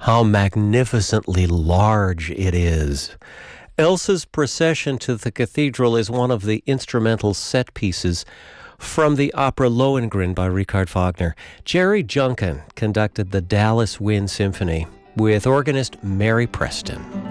How magnificently large it is. Elsa's procession to the cathedral is one of the instrumental set pieces from the opera Lohengrin by Richard Wagner. Jerry Junkin conducted the Dallas Wind Symphony with organist Mary Preston.